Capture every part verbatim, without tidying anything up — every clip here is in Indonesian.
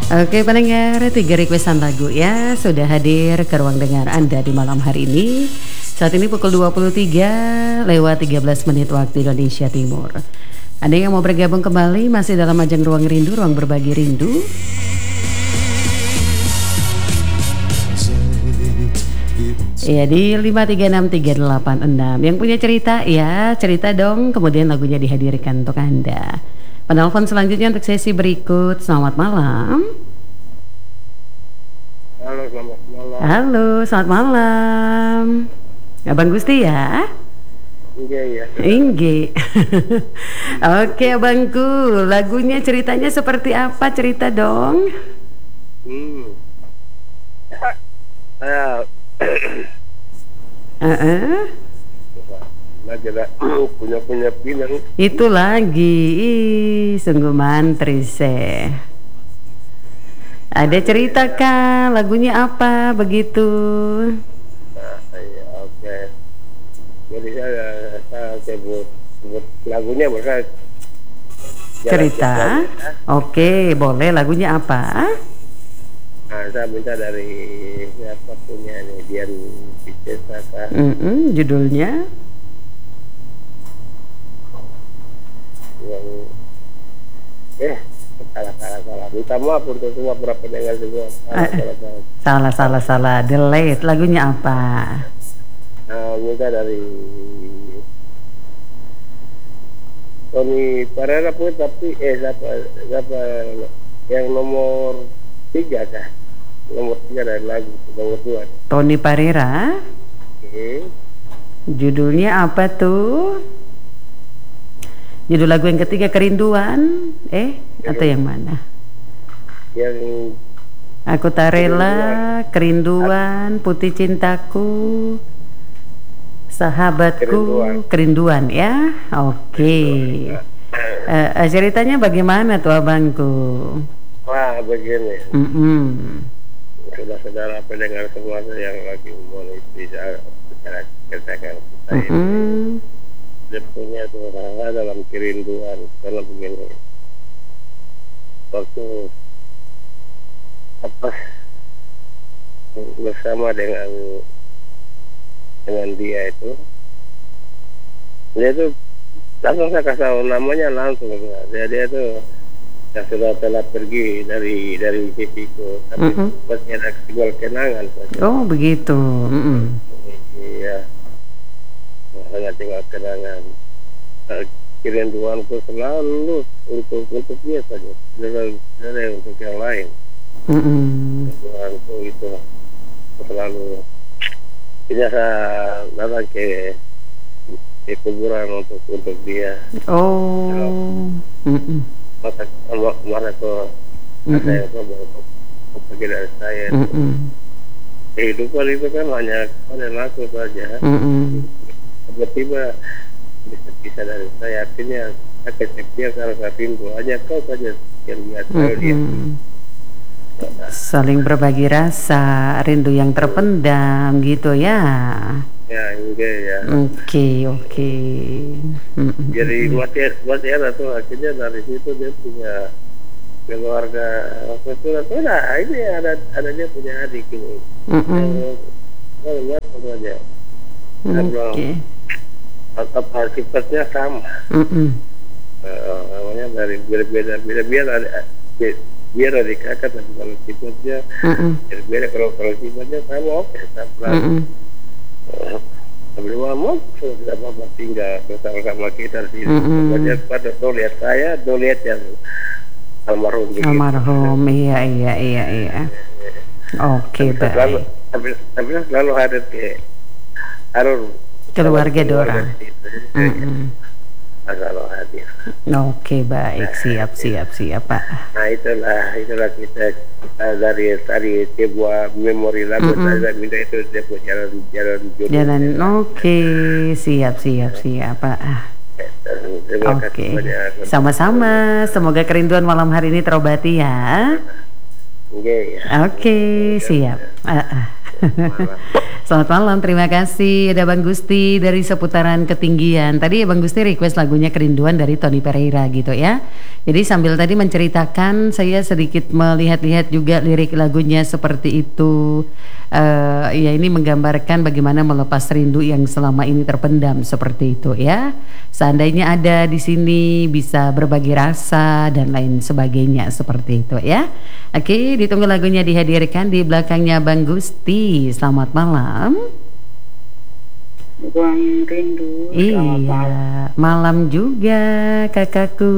Oke pendengar, tiga requestan lagu ya sudah hadir ke ruang dengar Anda di malam hari ini. Saat ini pukul dua puluh tiga lewat tiga belas menit waktu Indonesia Timur. Ada yang mau bergabung kembali masih dalam ajang Ruang Rindu, ruang berbagi rindu. Ya di lima tiga enam tiga delapan enam. Yang punya cerita ya cerita dong, kemudian lagunya dihadirkan untuk Anda. Penelpon selanjutnya untuk sesi berikut. Selamat malam. Halo, selamat malam. Halo, selamat malam. Abang Gusti ya? Iya, iya. Inggi. Oke, abangku. Lagunya ceritanya seperti apa? Cerita dong. Hmm. Saya Uh-uh. lagi ada punya punya pinang. Itu lagi. Ih, sungguh mantri seh. Ada cerita kah? Lagunya apa? Begitu. Nah, iya, oke. Jadi saya saya sebut sebut lagunya berkait Cerita. Oke, boleh. Lagunya apa? Nah, saya minta dari siapa punya nih, Dian Piscesa. Mm-mm, judulnya Yang eh salah salah salah. Minta maaf untuk semua para pendengar semua. Salah, Eh, salah, salah. Salah, salah, salah. Delete. Lagunya apa? Nah, minta dari Tony Parera pun, tapi eh siapa siapa yang nomor tiga kah? Nomor tiga dari lagu nomor dua. Tony Parera. Hmm. Judulnya apa tuh? Judul lagu yang ketiga Kerinduan. Eh, atau yang mana? Yang Aku tak rela, Kerinduan, Putih Cintaku, Sahabatku, Kerinduan. Kerinduan ya. Oke. Eh, eh, ceritanya bagaimana tuh abangku? wah begini, Mm-mm. saudara-saudara pendengar semua yang lagi mau bicara bicara ceritakan kita ini. Mm-mm. Dia punya tuh rasa dalam kerinduan karena begini, waktu apa bersama dengan dengan dia itu, dia tuh langsung saya kasih tahu namanya langsung, dia dia tuh yang sudah telah pergi dari dari sisiku, tapi Mm-mm. masih ada sebuah kenangan saja. Oh begitu. Mm-mm. Iya, hanya tinggal kenangan. Nah, kerinduanku selalu untuk untuk dia saja, tidak ada untuk yang lain. Mm-mm. Kerinduanku itu selalu biasa datang ke ke kuburan untuk untuk dia. Oh. Mm-mm. Maka kemarin tuh ada yang coba untuk pergi dari saya. Mm-mm. Kehidupan itu kan hanya pada aku saja. Mm-mm. Tiba-tiba bisa bisa dari saya, artinya saya kesepian karena saya rindu. Hanya kau saja yang lihat saya dia. Mm-mm. Saling berbagi rasa, rindu yang terpendam gitu ya. Ya, enggak ya. Oke, oke. Mm-mm. Jadi masih masih ada tuh, akhirnya dari situ dia punya keluarga. Waktu itu tuh nah ini ada ada dia punya adik ini. Mm-mm. Yang lihat saja. Saya bilang, Oke. apa sifatnya sama. Mm-mm. Uh, namanya dari berbeda beda biar ada biar ada kakak, tapi kalau sifatnya Mm-mm. berbeda, kalau kalau sifatnya sama oke sama. Mm-mm. Sebelum mau sudah apa tinggal bersama-sama kita di sini. Mm-mm. Kemudian pada tuh lihat saya, tuh lihat yang almarhum begitu. Almarhum, iya, iya, iya, iya. Oke, Tapi selalu, baik. tapi, tapi selalu hadir ke harus Keluarga Dora. itu. Mm-mm. Selalu hadir. Oke, baik. Siap, siap, siap, Pak. Nah itulah itulah kita, kita dari tadi sebuah memori lagu. Mm-mm. Saya minta itu dia punya jalan jalan jodoh. Jalan, oke. Siap, siap, siap, Pak. Terima kasih Oke, banyak. sama-sama. Semoga kerinduan malam hari ini terobati ya. Oke, ya. Oke, siap. Ah, ah. Selamat malam, terima kasih. Ada Bang Gusti dari seputaran Ketinggian. Tadi Bang Gusti request lagunya Kerinduan dari Tony Pereira gitu ya. Jadi sambil tadi menceritakan, saya sedikit melihat-lihat juga lirik lagunya seperti itu. Uh, ya ini menggambarkan bagaimana melepas rindu yang selama ini terpendam seperti itu ya. Seandainya ada di sini bisa berbagi rasa dan lain sebagainya seperti itu ya. Oke, ditunggu lagunya dihadirkan di belakangnya Bang Gusti. Selamat malam. Buang rindu. Iya, malam. malam juga kakakku.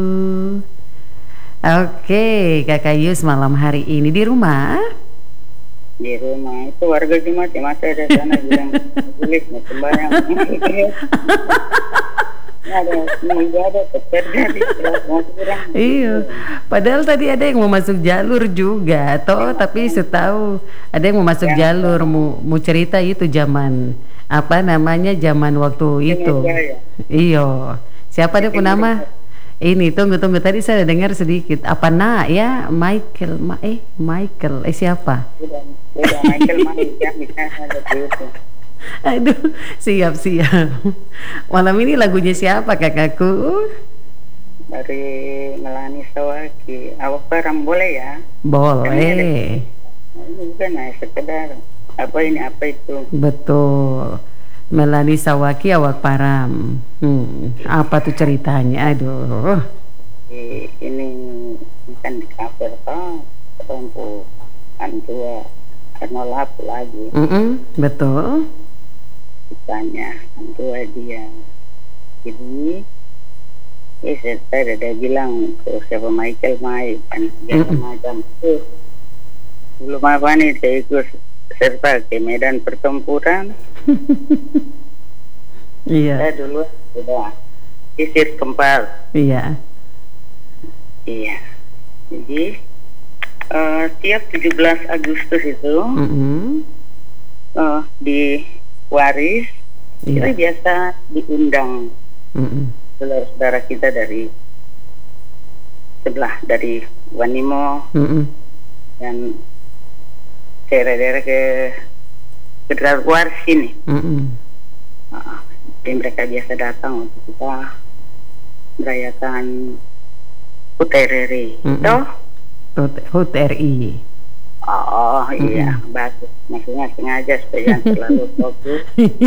Oke, Kakak Yus malam hari ini di rumah. Di rumah itu warga Jumat ya masih ada sana bilang sulit sembarang. Ada seminggu ada pekerja di iya, padahal tadi ada yang mau masuk jalur juga, toh tapi setahu ada yang mau masuk ya, jalur, mau mau cerita itu zaman apa namanya zaman waktu itu. Ya. Iyo, siapa dia pun nama? Ini tunggu tunggu tadi saya dengar sedikit apa nak ya Michael Ma eh Michael eh siapa? Sudah, sudah Michael Michael misalnya ada itu. Aduh, siap siap. Malam ini lagunya siapa kakakku? Dari Melani Sawaki. Awak Param boleh ya? Boleh. Ini bukan nah, sekedar apa ini apa itu? Betul. Melani Sawaki Awak Param. Hmm, apa tuh ceritanya? Aduh. Ini kan di cover toh, ketemu antua Arnold lagi. Mm -mm, betul. Ceritanya antua dia. Jadi, eh saya ada bilang ke siapa Michael Mai, segala macam itu. Belum apa nih saya ikut serta ke medan pertempuran. Iya. Saya dulu sudah sisir kempal. Iya. Iya. Jadi uh, tiap tujuh belas Agustus itu mm -hmm. uh, di Waris iya. Itu biasa diundang mm -hmm. saudara-saudara kita dari sebelah dari Wanimo mm -hmm. dan daerah-daerah ke ke Waris sini. Mm -hmm. uh, jadi mereka biasa datang untuk kita merayakan H U T R I. Mm -hmm. Toh? H U T R I. Oh iya, mm -hmm. bagus. Maksudnya sengaja supaya terlalu fokus.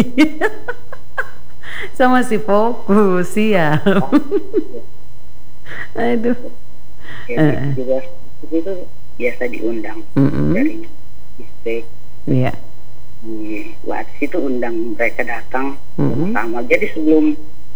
Sama si fokus, siap. Oh, aduh. Ya, uh. juga itu biasa diundang mm -hmm. dari distrik. Iya. Yeah. Di Waris itu undang mereka datang mm -hmm. sama. Jadi sebelum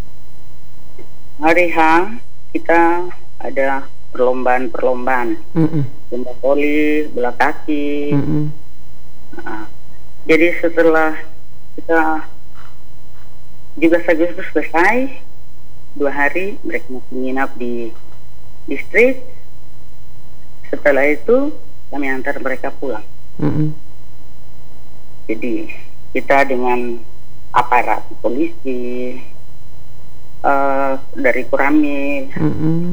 hari H kita ada perlombaan-perlombaan, mm -mm. lomba voli, bola kaki. Mm -mm. Nah, jadi setelah kita juga Agustus selesai, dua hari mereka masih menginap di distrik. Setelah itu kami antar mereka pulang. Mm -mm. Jadi kita dengan aparat polisi uh, dari Kurami. Mm -mm.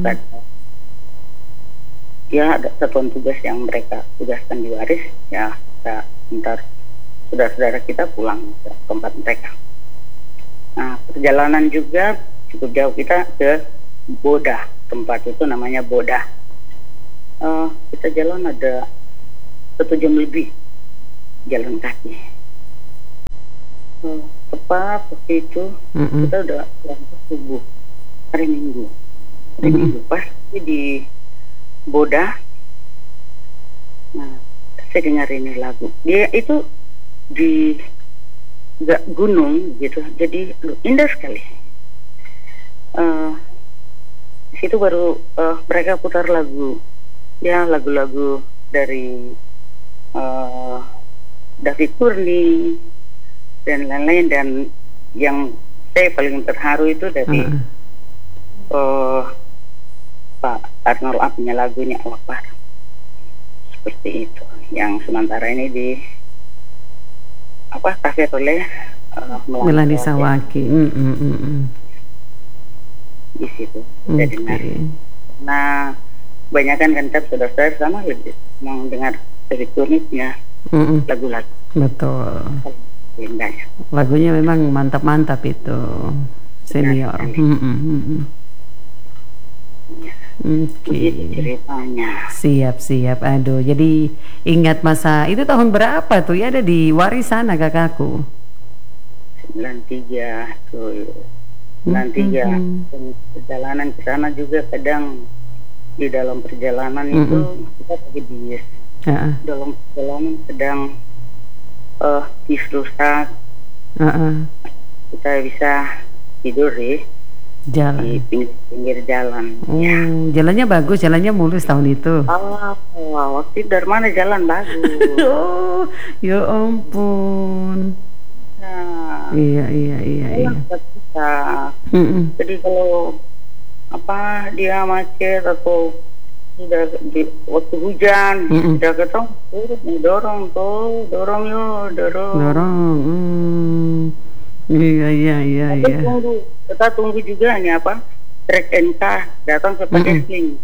Ya ada satuan tugas yang mereka tugaskan di Waris, ya kita antar saudara-saudara kita pulang ke tempat mereka. Nah perjalanan juga cukup jauh, kita ke Bodah, tempat itu namanya Bodah. Uh, kita jalan ada satu jam lebih jalan kaki. Uh, tepat waktu itu mm -hmm. kita udah pulang subuh hari Minggu, hari mm -hmm. Minggu pasti di Bodah. Nah, saya dengar ini lagu. Dia itu di gak gunung gitu, jadi indah sekali. Uh, di situ baru uh, mereka putar lagu, ya lagu-lagu dari uh, David Kurni dan lain-lain, dan yang saya paling terharu itu dari uh. Uh, Pak Arnold punya lagunya Awak Param. Seperti itu. Yang sementara ini di apa kafe oleh uh, Melani Sawaki. Mm, mm, mm, mm. Di situ. Okay. Dengar. Nah, kebanyakan kan tetap saudara-saudara sama lebih mau dengar dari turnisnya mm -mm. lagu-lagu. Betul. Indahnya. Lagunya memang mantap-mantap itu, senior. Nah, hmm, hmm, hmm. ya. Oke. Begitu ceritanya. Siap, siap. Aduh, jadi ingat masa itu tahun berapa tuh ya, ada di Waris sana kakakku? sembilan tiga tuh. sembilan tiga. Mm-hmm. Perjalanan ke sana juga kadang di dalam perjalanan mm-hmm. itu kita pakai bis. Uh-uh. Dalam perjalanan sedang uh, bis rusak. Uh-uh. Kita bisa tidur deh. Jalan. Di pinggir, pinggir jalan. Oh, ya. Jalannya bagus, jalannya mulus tahun itu. Oh, waktu itu dari mana jalan bagus. Oh, ya ampun. Nah, iya, iya, iya, iya. Bisa. Mm-mm. Jadi kalau apa dia macet atau tidak di waktu hujan, Mm-mm. tidak ketemu, turun, dorong tuh, dorong yuk, dorong. Dorong. Hmm. Iya, iya, iya, kita iya. Tunggu, kita tunggu juga nih apa? Trek N K datang sebagai sling.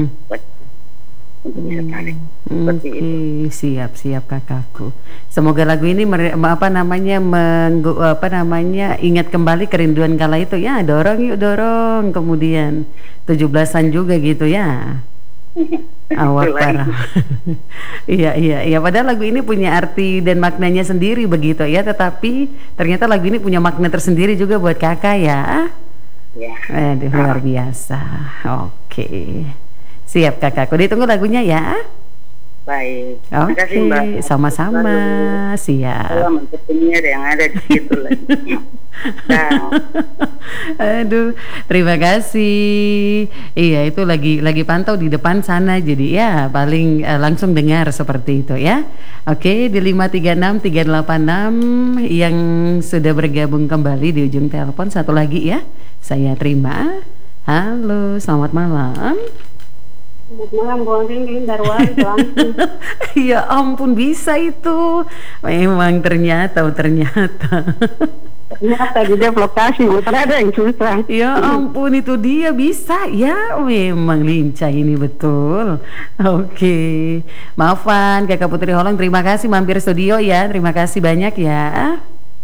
Untuk bisa tarik. Seperti Oke, itu. siap, siap kakakku. Semoga lagu ini mer- apa namanya menggu- apa namanya ingat kembali kerinduan kala itu ya. Dorong yuk, dorong. Kemudian tujuh belasan juga gitu ya. Awak parah. Iya, iya, iya. Padahal lagu ini punya arti dan maknanya sendiri begitu ya. Tetapi ternyata lagu ini punya makna tersendiri juga buat kakak ya. Ya. Aduh, luar biasa. Oke. Siap kakakku. Ditunggu lagunya ya. Baik. Oke. Okay. Sama-sama. Siap. Salam untuk penyiar yang ada di situ lagi. Nah. Aduh, terima kasih. Iya, itu lagi lagi pantau di depan sana, jadi ya paling uh, langsung dengar seperti itu ya. Oke, di lima tiga enam tiga delapan enam yang sudah bergabung kembali di ujung telepon satu lagi ya. Saya terima. Halo, selamat malam. Selamat malam, Bu Andin dari Waris langsung. Ya ampun, bisa itu. Memang ternyata, ternyata. Ternyata di lokasi, bukan ada yang susah. Ya ampun, itu dia bisa ya. Memang lincah ini betul. Oke, maafan Kakak Putri Holong, terima kasih mampir studio ya. Terima kasih banyak ya.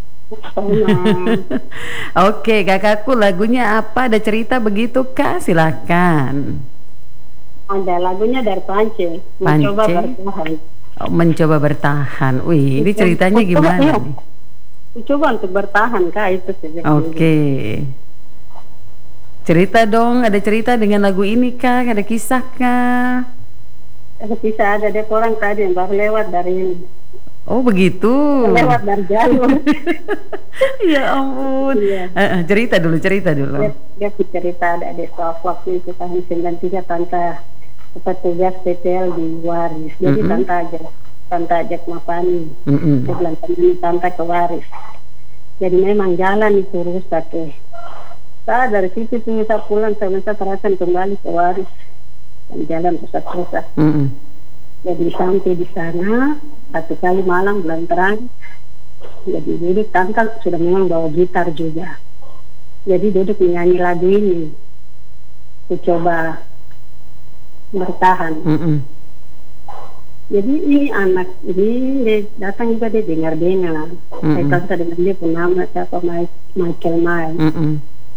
Oke, kakakku, lagunya apa? Ada cerita begitu Kak? Silakan. Ada lagunya dari Pance, mencoba bertahan. Oh, mencoba bertahan. Wih, ini ceritanya gimana nih? Coba untuk bertahan Kak, itu saja. Oke. Okay. Cerita dong, ada cerita dengan lagu ini Kak, ada kisah Kak? Ada kisah, ada deh orang tadi yang baru lewat dari ini. Oh begitu. Lewat dari jalur. Ya ampun. Iya. Uh, uh, cerita dulu, cerita dulu. Dia, dia cerita ada di waktu itu tahun sembilan tiga tante petugas P T L di Waris. Jadi mm-hmm. tante aja. Tante ajak Mapani, mm-hmm. dia bilang tante ke Waris. Jadi memang jalan itu rusak eh. Saya dari situ tuh saya pulang, saya bisa terasa kembali ke Waris dan jalan rusak-rusak. Mm-hmm. Jadi sampai di sana satu kali malam bulan terang. Jadi duduk tante sudah memang bawa gitar juga. Jadi duduk menyanyi lagu ini. Aku coba bertahan. Mm-hmm. Jadi ini anak ini dia datang juga dia dengar-dengar. Mm-hmm. Saya kata dengan dia pun nama siapa Michael May. Mm-hmm.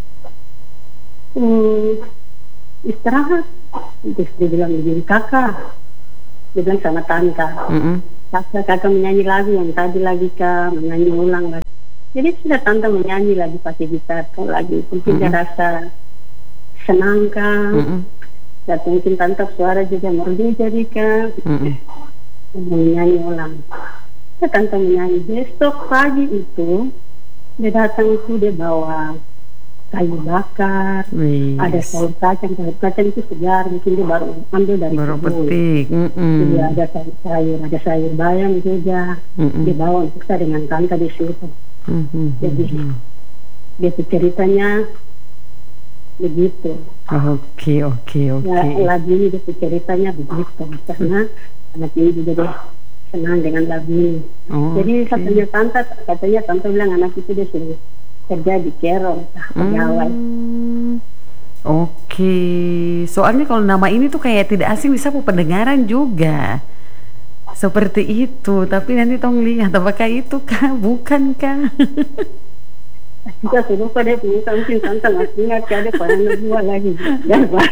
Hmm, istirahat. Terus dia bilang begini, kakak. Dia bilang sama tante. Mm-hmm. Kakak kakak menyanyi lagu yang tadi lagi kak menyanyi ulang lagi. Jadi sudah tante menyanyi lagi pakai gitar tuh lagi. Mungkin mm-hmm. dia rasa senang kak. Mm-hmm. Dan mungkin tante suara juga merdu jadi kak. Mm-hmm. Menyanyi ulang. Tante menyanyi. Besok pagi itu dia datang itu dia bawa kayu bakar, yes. Ada sayur kacang, sayur kacang itu segar, mungkin dia baru ambil dari baru kebun. petik. Mm-mm. Jadi ada sayur, ada sayur bayam juga. Mm-mm. Dia bawa untuk saya dengan tante di situ. Mm-hmm. Jadi dia ceritanya begitu. Oke oke oke. Lagu ini dia ceritanya begitu karena anak ini juga dia senang dengan lagu ini. Oh, jadi okay. katanya tante, katanya tante bilang anak itu dia sudah kerja di Kerong, pegawai. Hmm. Oke, okay. Soalnya kalau nama ini tuh kayak tidak asing di sapu pendengaran juga. seperti itu. Tapi nanti tong lihat apakah itu kah, bukan kah? Kita suruh pada punya mungkin tante ngasihnya ada pada dua lagi. Ya, Pak.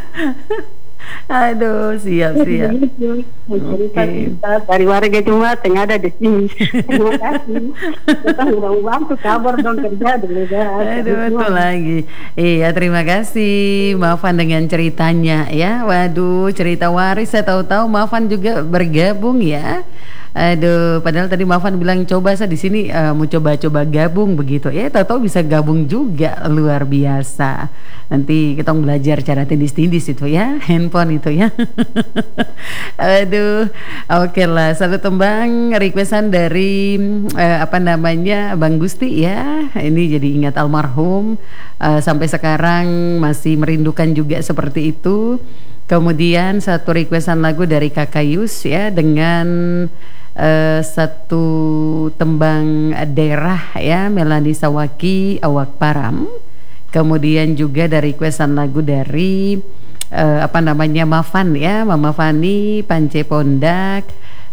Aduh, siap siap. Cerita kita dari warga cuma tengah ada di sini. Terima kasih. Kita udah bantu kabar dong kerja dulu ya. Aduh, itu lagi. Iya, terima kasih Maafan dengan ceritanya ya. Waduh, cerita waris saya tahu-tahu Maafan juga bergabung ya. Aduh, padahal tadi Maafan bilang coba saya di sini uh, mau coba-coba gabung begitu. Ya, tahu-tahu bisa gabung juga, luar biasa. Nanti kita belajar cara tindis-tindis itu ya, handphone itu ya. Aduh, oke okay lah. Satu tembang requestan dari uh, apa namanya Bang Gusti ya. Ini jadi ingat almarhum. Uh, sampai sekarang masih merindukan juga seperti itu. Kemudian satu requestan lagu dari Kakak Yus ya dengan uh, satu tembang daerah ya Melani Sawaki Awak Param. Kemudian juga dari requestan lagu dari uh, apa namanya Mafan ya Mama Fani Pance Pondak.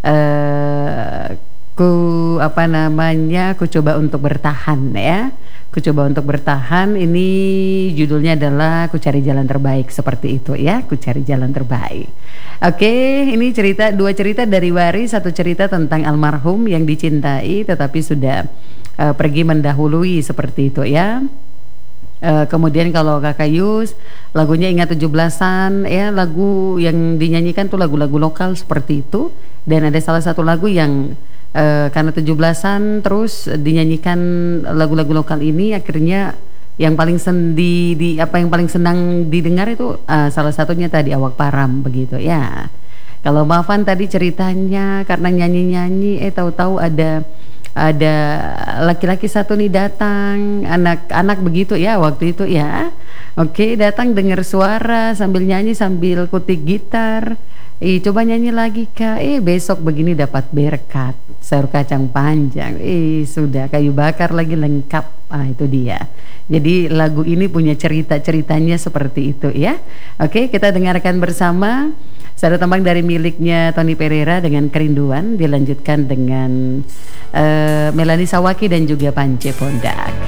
Uh, ku apa namanya ku coba untuk bertahan ya. Ku coba untuk bertahan. Ini judulnya adalah Ku Cari Jalan Terbaik, seperti itu ya. Ku Cari Jalan Terbaik. Oke, ini cerita dua cerita dari Waris, satu cerita tentang almarhum yang dicintai tetapi sudah uh, pergi mendahului, seperti itu ya. Uh, kemudian kalau Kakak Yus lagunya Ingat tujuh belasan ya, lagu yang dinyanyikan tuh lagu-lagu lokal seperti itu. Dan ada salah satu lagu yang Uh, karena tujuh belasan terus dinyanyikan lagu-lagu lokal ini, akhirnya yang paling sendi di apa yang paling senang didengar itu uh, salah satunya tadi Awak Param begitu ya. Kalau Maafan tadi ceritanya karena nyanyi-nyanyi eh tahu-tahu ada ada laki-laki satu nih datang, anak-anak begitu ya waktu itu ya. Oke, datang dengar suara sambil nyanyi sambil kutik gitar. Eh, coba nyanyi lagi Kak. Eh, besok begini dapat berkat sayur kacang panjang. Eh, sudah kayu bakar lagi lengkap. Ah, itu dia. Jadi lagu ini punya cerita-ceritanya seperti itu ya. Oke, kita dengarkan bersama. Satu tembang dari miliknya Tony Pereira dengan Kerinduan, dilanjutkan dengan uh, Melani Sawaki dan juga Pance Pondak.